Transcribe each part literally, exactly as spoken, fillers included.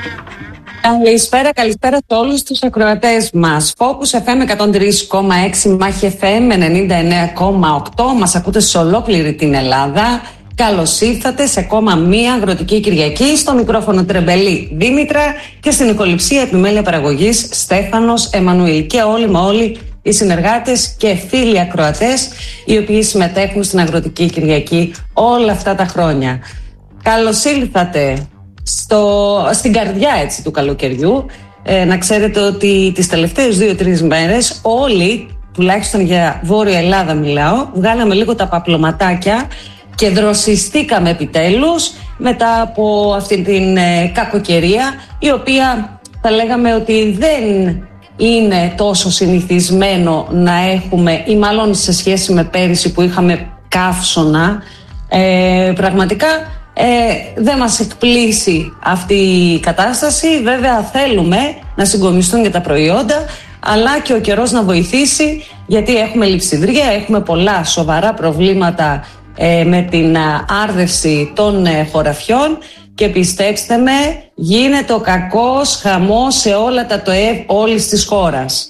Καλησπέρα, καλησπέρα σε όλους τους ακροατές μας. Focus εφ εμ εκατόν τρία κόμμα έξι, Μάχη εφ εμ ενενήντα εννέα κόμμα οκτώ. Μας ακούτε σε ολόκληρη την Ελλάδα. Καλώς ήρθατε σε ακόμα μία αγροτική Κυριακή. Στο μικρόφωνο Τρεμπελή Δήμητρα και στην οικοληψία επιμέλεια παραγωγής Στέφανος Εμμανουήλ. Και όλοι μα όλοι οι συνεργάτες και φίλοι ακροατές οι οποίοι συμμετέχουν στην αγροτική Κυριακή όλα αυτά τα χρόνια. Καλώς ήρθατε στο, στην καρδιά έτσι του καλοκαιριού. Ε, να ξέρετε ότι τις τελευταίες δύο-τρεις μέρες όλοι, τουλάχιστον για Βόρεια Ελλάδα μιλάω, βγάλαμε λίγο τα παπλωματάκια και δροσιστήκαμε επιτέλους μετά από αυτή την ε, κακοκαιρία, η οποία θα λέγαμε ότι δεν είναι τόσο συνηθισμένο να έχουμε, ή μάλλον σε σχέση με πέρυσι που είχαμε καύσωνα. ε, πραγματικά ε, δεν μας εκπλήσει αυτή η κατάσταση. Βέβαια θέλουμε να συγκομιστούν και τα προϊόντα, αλλά και ο καιρός να βοηθήσει, γιατί έχουμε λειψιδρία, έχουμε πολλά σοβαρά προβλήματα ε, με την άρδευση των ε, χωραφιών. Και πιστέψτε με, γίνεται ο κακός χαμός σε όλα τα ΤΟΕΒ όλης της χώρας.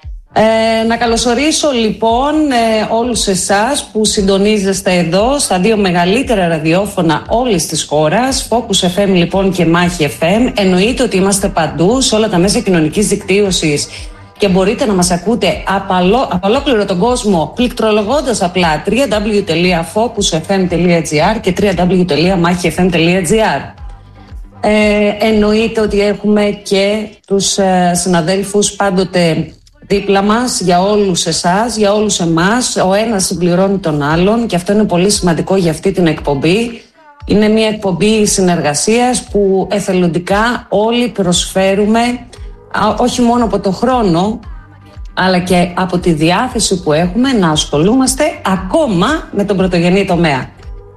Ε, να καλωσορίσω λοιπόν ε, όλους εσάς που συντονίζεστε εδώ στα δύο μεγαλύτερα ραδιόφωνα όλης της χώρας, Focus εφ εμ λοιπόν και Μάχη εφ εμ. Εννοείται ότι είμαστε παντού σε όλα τα μέσα κοινωνικής δικτύωσης και μπορείτε να μας ακούτε από ολόκληρο τον κόσμο πληκτρολογώντας απλά double-u double-u double-u τελεία focus f m τελεία g r και double-u double-u double-u τελεία μάχη εφ εμ τελεία g r. Ε, εννοείται ότι έχουμε και τους ε, συναδέλφους πάντοτε δίπλα μας, για όλους εσάς, για όλους εμάς. Ο ένας συμπληρώνει τον άλλον και αυτό είναι πολύ σημαντικό για αυτή την εκπομπή. Είναι μια εκπομπή συνεργασίας που εθελοντικά όλοι προσφέρουμε, όχι μόνο από το χρόνο αλλά και από τη διάθεση που έχουμε να ασχολούμαστε ακόμα με τον πρωτογενή τομέα.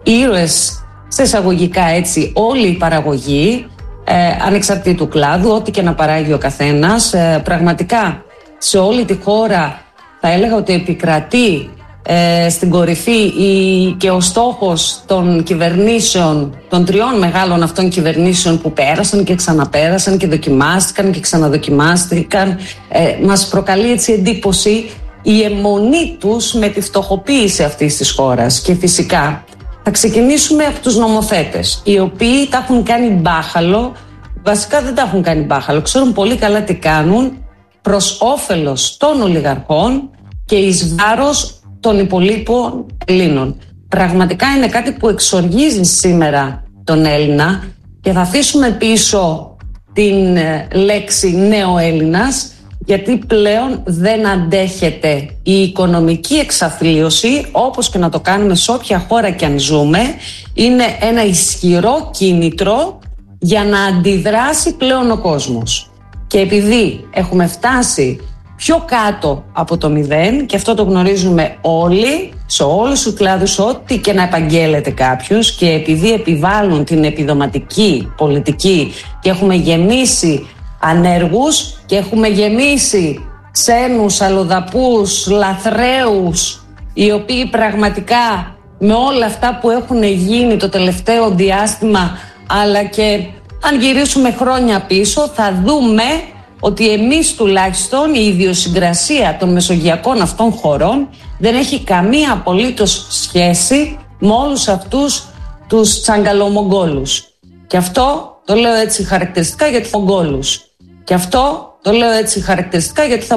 Ήρωες σε εισαγωγικά έτσι όλη η παραγωγή, ε, ανεξαρτήτου κλάδου, ό,τι και να παράγει ο καθένας. Ε, πραγματικά σε όλη τη χώρα θα έλεγα ότι επικρατεί ε, στην κορυφή η, και ο στόχος των κυβερνήσεων, των τριών μεγάλων αυτών κυβερνήσεων που πέρασαν και ξαναπέρασαν και δοκιμάστηκαν και ξαναδοκιμάστηκαν. Ε, μας προκαλεί έτσι εντύπωση η αιμονή τους με τη φτωχοποίηση αυτής της χώρας. Και φυσικά θα ξεκινήσουμε από τους νομοθέτες, οι οποίοι τα έχουν κάνει μπάχαλο. Βασικά δεν τα έχουν κάνει μπάχαλο, ξέρουν πολύ καλά τι κάνουν προς όφελος των ολιγαρχών και εις βάρος των υπολείπων Ελλήνων. Πραγματικά είναι κάτι που εξοργίζει σήμερα τον Έλληνα και θα αφήσουμε πίσω την λέξη νέο-Έλληνας, γιατί πλέον δεν αντέχεται η οικονομική εξαθλίωση, όπως και να το κάνουμε σε όποια χώρα και αν ζούμε. Είναι ένα ισχυρό κίνητρο για να αντιδράσει πλέον ο κόσμος. Και επειδή έχουμε φτάσει πιο κάτω από το μηδέν, και αυτό το γνωρίζουμε όλοι, σε όλους τους κλάδους, ό,τι και να επαγγέλλεται κάποιος, και επειδή επιβάλλουν την επιδοματική πολιτική και έχουμε γεμίσει ανέργους και έχουμε γεμίσει ξένους, αλλοδαπούς, λαθρέους, οι οποίοι πραγματικά με όλα αυτά που έχουν γίνει το τελευταίο διάστημα, αλλά και αν γυρίσουμε χρόνια πίσω, θα δούμε ότι εμείς τουλάχιστον η ιδιοσυγκρασία των μεσογειακών αυτών χωρών δεν έχει καμία απολύτως σχέση με όλους αυτούς τους τσαγκαλομογγόλους. Και αυτό το λέω έτσι χαρακτηριστικά γιατί θα Μογγόλους. Και αυτό το λέω έτσι χαρακτηριστικά γιατί θα